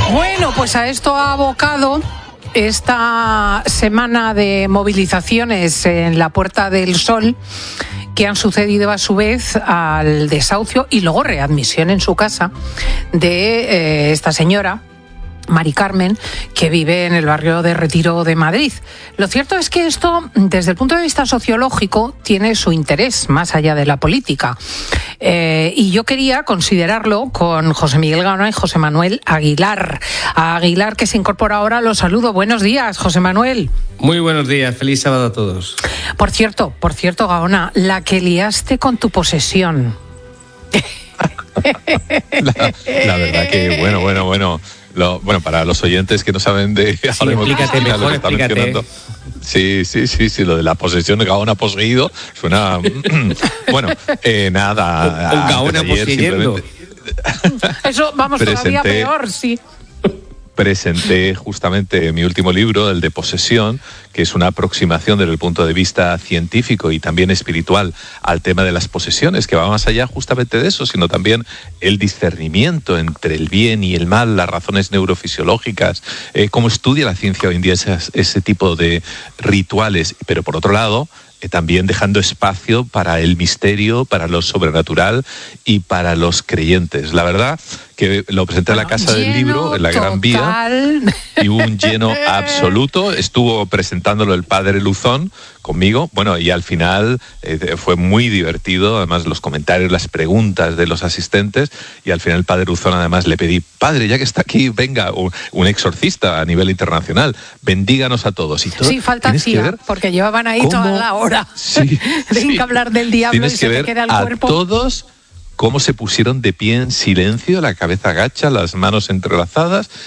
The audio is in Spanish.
Bueno, pues a esto ha abocado esta semana de movilizaciones en la Puerta del Sol, que han sucedido a su vez al desahucio y luego readmisión en su casa de esta señora, Mari Carmen, que vive en el barrio de Retiro de Madrid. Lo cierto es que esto, desde el punto de vista sociológico, tiene su interés más allá de la política. Y yo quería considerarlo con José Miguel Gaona y José Manuel Aguilar. A Aguilar, que se incorpora ahora, lo saludo. Buenos días, José Manuel. Muy buenos días, feliz sábado a todos. Por cierto, Gaona, la que liaste con tu posesión. La verdad que, bueno, para los oyentes que no saben de... Sí, explícate mejor, explícate. Sí, lo de la posesión de Gaona poseído suena... nada... Un Gaona poseyendo. Eso, vamos, todavía peor, sí. Presenté justamente mi último libro, el de Posesión, que es una aproximación desde el punto de vista científico y también espiritual al tema de las posesiones, que va más allá justamente de eso, sino también el discernimiento entre el bien y el mal, las razones neurofisiológicas, cómo estudia la ciencia hoy en día ese tipo de rituales, pero por otro lado, también dejando espacio para el misterio, para lo sobrenatural y para los creyentes. La verdad que lo presenté en la Casa del Libro, en la Gran Vía, y hubo un lleno absoluto. Estuvo presentándolo el padre Luzón conmigo, y al final fue muy divertido, además los comentarios, las preguntas de los asistentes, y al final el padre Luzón además le pedí: padre, ya que está aquí, venga, un exorcista a nivel internacional, bendíganos a todos. Y todo, sí, falta Cia, porque llevaban ahí toda la hora. Sí, Tienen que hablar del diablo y se te queda el cuerpo. A todos cómo se pusieron de pie en silencio, la cabeza agacha, las manos entrelazadas,